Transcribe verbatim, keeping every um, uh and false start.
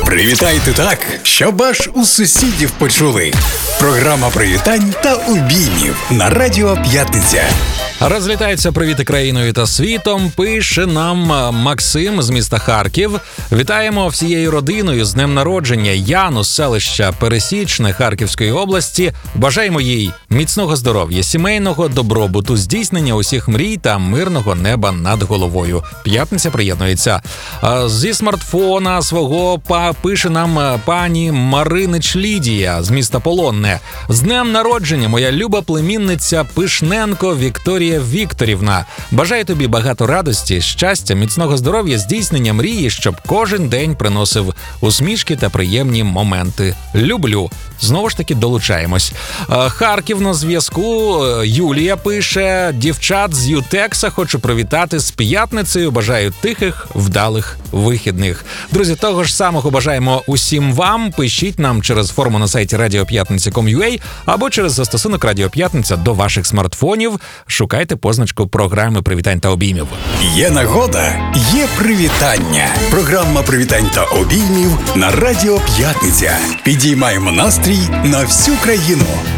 Привітайте так, щоб аж у сусідів почули. Програма привітань та обіймів на Радіо П'ятниця. Розлітаються привіти країною та світом, пише нам Максим з міста Харків. Вітаємо всією родиною з днем народження Яну з селища Пересічне Харківської області. Бажаємо їй міцного здоров'я, сімейного добробуту, здійснення усіх мрій та мирного неба над головою. П'ятниця приєднується. Зі смартфона свого пише нам пані Маринич Лідія з міста Полонне. З днем народження, моя люба племінниця Пишненко Вікторія Вікторівна. Бажаю тобі багато радості, щастя, міцного здоров'я, здійснення мрії, щоб кожен день приносив усмішки та приємні моменти. Люблю. Знову ж таки долучаємось. Харків на зв'язку. Юлія пише: дівчат з Ютекса хочу привітати з п'ятницею. Бажаю тихих, вдалих вихідних. Друзі, того ж самого бажаємо усім вам. Пишіть нам через форму на сайті радіо п'ятниця крапка ком крапка ю а або через застосунок Радіо П'ятниця до ваших смартфонів. Шукайте позначку програми привітань та обіймів. Є нагода, є привітання. Програма привітань та обіймів на Радіо П'ятниця. Підіймаємо настрій на всю країну.